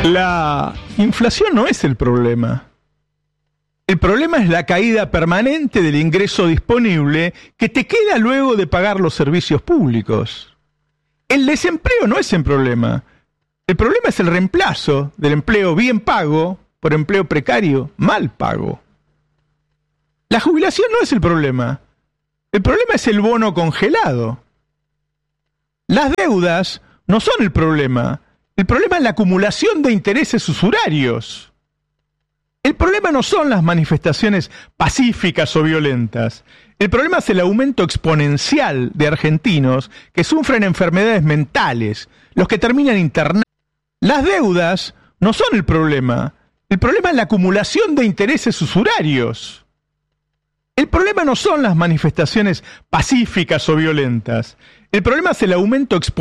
La inflación no es el problema. El problema es la caída permanente del ingreso disponible que te queda luego de pagar los servicios públicos. El desempleo no es el problema. El problema es el reemplazo del empleo bien pago por empleo precario mal pago. La jubilación no es el problema. El problema es el bono congelado. Las deudas no son el problema. El problema es la acumulación de intereses usurarios. El problema no son las manifestaciones pacíficas o violentas. El problema es el aumento exponencial de argentinos que sufren enfermedades mentales, los que terminan internados. Las deudas no son el problema. El problema es la acumulación de intereses usurarios. El problema no son las manifestaciones pacíficas o violentas. El problema es el aumento exponencial.